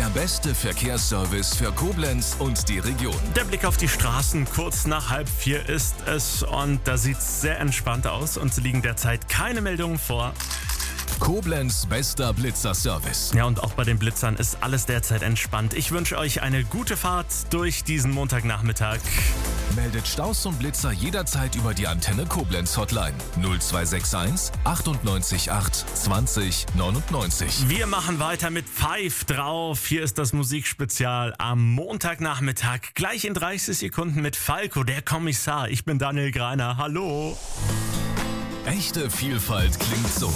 Der beste Verkehrsservice für Koblenz und die Region. Der Blick auf die Straßen, kurz nach 3:30 ist es und da sieht es sehr entspannt aus und es liegen derzeit keine Meldungen vor. Koblenz bester Blitzerservice. Ja, und auch bei den Blitzern ist alles derzeit entspannt. Ich wünsche euch eine gute Fahrt durch diesen Montagnachmittag. Meldet Staus und Blitzer jederzeit über die Antenne Koblenz Hotline 0261 98 8 20 99. Wir machen weiter mit Pfeif drauf. Hier ist das Musikspezial am Montagnachmittag. Gleich in 30 Sekunden mit Falco, der Kommissar. Ich bin Daniel Greiner. Hallo. Echte Vielfalt klingt so.